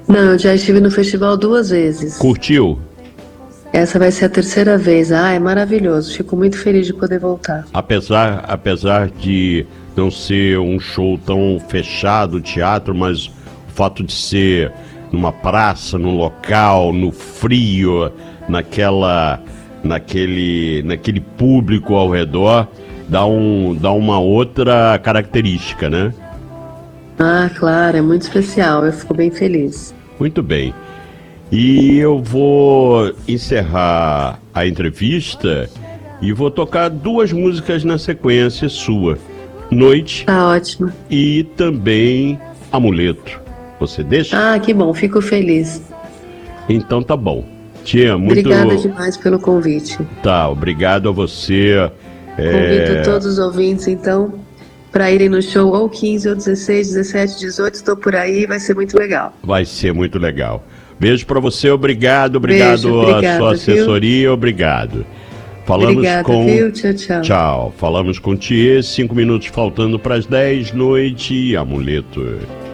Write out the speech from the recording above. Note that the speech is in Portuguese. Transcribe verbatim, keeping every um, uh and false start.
Não, eu já estive no festival duas vezes. Curtiu? Essa vai ser a terceira vez. Ah, é maravilhoso. Fico muito feliz de poder voltar. Apesar, apesar de não ser um show tão fechado, teatro, mas o fato de ser numa praça, num local, no frio, naquela, naquele, naquele público ao redor, dá, um, dá uma outra característica, né? Ah, claro, é muito especial. Eu fico bem feliz. Muito bem. E eu vou encerrar a entrevista e vou tocar duas músicas na sequência sua. Noite. Tá ótimo. E também Amuleto. Você deixa? Ah, que bom, fico feliz. Então tá bom. Tia, muito... Obrigada demais pelo convite. Tá, obrigado a você. Convido É... todos os ouvintes, então, para irem no show ou quinze, ou dezesseis, dezessete, dezoito, estou por aí, vai ser muito legal. Vai ser muito legal. Beijo para você, obrigado, obrigado Beijo, obrigada, a sua assessoria, viu? obrigado. Falamos Obrigada, com... viu? Tchau, tchau. Tchau. Falamos com Thier, cinco minutos faltando para as dez, noite, Amuleto.